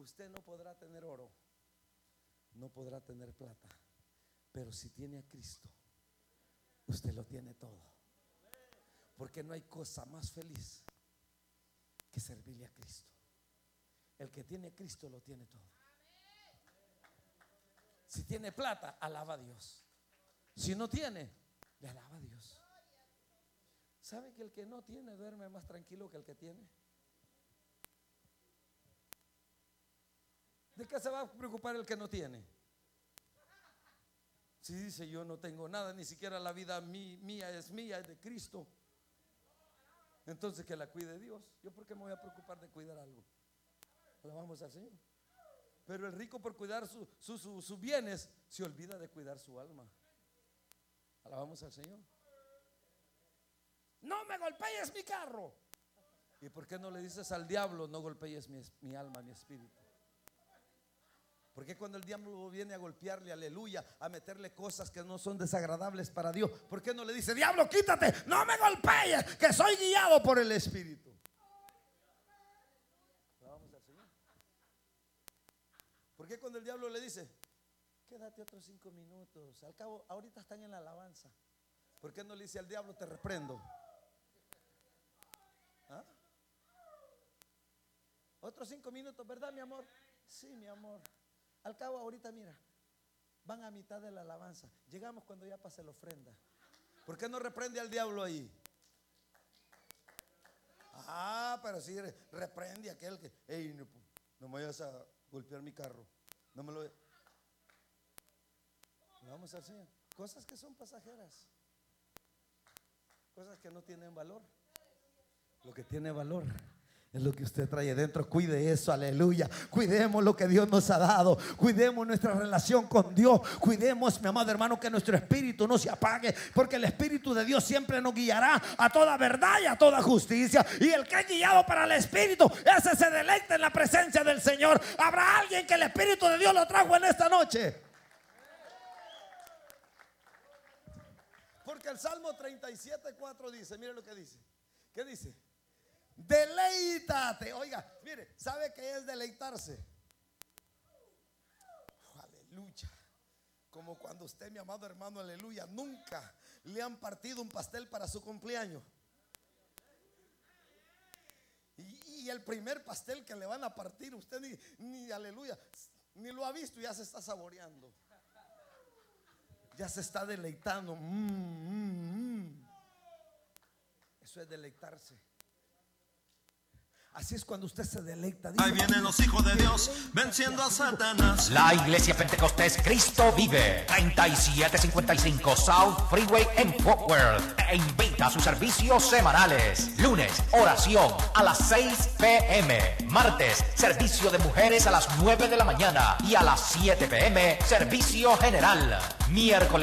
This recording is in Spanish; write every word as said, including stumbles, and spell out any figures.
Usted no podrá tener oro, no podrá tener plata, pero si tiene a Cristo, usted lo tiene todo. Porque no hay cosa más feliz que servirle a Cristo. El que tiene a Cristo lo tiene todo. Si tiene plata, alaba a Dios. Si no tiene, le alaba a Dios. ¿Sabe que el que no tiene duerme más tranquilo que el que tiene? ¿De qué se va a preocupar el que no tiene? Si dice yo no tengo nada, ni siquiera la vida mí, mía es mía, es de Cristo, entonces que la cuide Dios. ¿Yo por qué me voy a preocupar de cuidar algo? Alabamos al Señor. Pero el rico, por cuidar sus su, su, su bienes, se olvida de cuidar su alma. Alabamos al Señor. No me golpees mi carro. ¿Y por qué no le dices al diablo, no golpees mi, mi alma, mi espíritu? Porque cuando el diablo viene a golpearle, aleluya, a meterle cosas que no son desagradables para Dios, ¿por qué no le dice, diablo, quítate, no me golpees, que soy guiado por el Espíritu? Vamos al Señor. ¿Por qué cuando el diablo le dice, quédate otros cinco minutos, al cabo ahorita están en la alabanza? ¿Por qué no le dice al diablo, te reprendo? ¿Ah? Otros cinco minutos, ¿verdad, mi amor? Sí, mi amor. Al cabo ahorita, mira, van a mitad de la alabanza. Llegamos cuando ya pase la ofrenda. ¿Por qué no reprende al diablo ahí? Ah, pero sí reprende a aquel que, hey, no, no me vayas a golpear mi carro. No me lo. Vamos al Señor. Cosas que son pasajeras, cosas que no tienen valor. Lo que tiene valor es lo que usted trae dentro. Cuide eso, aleluya. Cuidemos lo que Dios nos ha dado. Cuidemos nuestra relación con Dios. Cuidemos, mi amado hermano, que nuestro espíritu no se apague, porque el Espíritu de Dios siempre nos guiará a toda verdad y a toda justicia. Y el que es guiado para el Espíritu, ese se deleita en la presencia del Señor. ¿Habrá alguien que el Espíritu de Dios lo trajo en esta noche? Porque el Salmo treinta y siete, cuatro dice, mire lo que dice. ¿Qué dice? Deleítate. Oiga, mire, ¿sabe qué es deleitarse? Oh, aleluya. Como cuando usted, mi amado hermano, aleluya, nunca le han partido un pastel para su cumpleaños. Y, y el primer pastel que le van a partir, usted ni, ni, aleluya, ni lo ha visto, ya se está saboreando. Ya se está deleitando. Mm, mm, mm. Eso es deleitarse. Así es cuando usted se deleita. Ahí vienen los hijos de Dios venciendo a Satanás. La Iglesia Pentecostés Cristo Vive, treinta y siete cincuenta y cinco South Freeway en Fort Worth, te invita a sus servicios semanales. Lunes, oración a las seis p m Martes, servicio de mujeres a las nueve de la mañana. Y a las siete p m servicio general. Miércoles